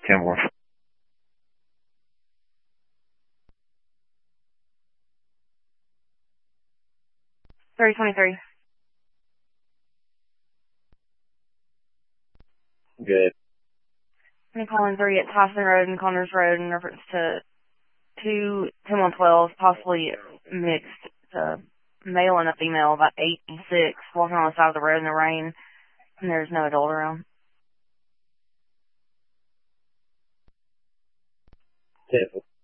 Kenworth. 323. Good. I'm calling 3 at Tyson Road and Connors Road in reference to 2 10-112, possibly mixed. It's a male and a female, about 8 and 6, walking on the side of the road in the rain, and there's no adult around. 10-4.